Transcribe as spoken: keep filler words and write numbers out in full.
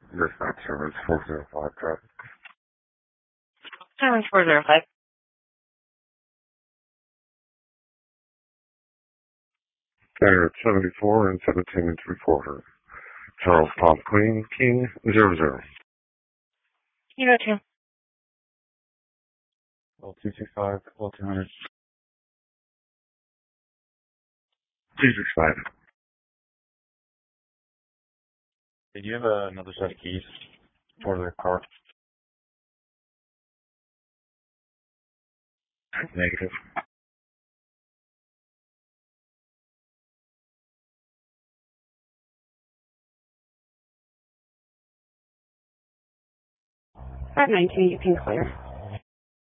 Dispatch service four zero five traffic. Service four zero five. There seventy-four and seventeen and three quarter. Charles Tom Queen King zero zero. Zero two. L two six five, L two hundred. two six five. Did you have uh, another set of keys for the car? Negative. five nineteen, you can clear.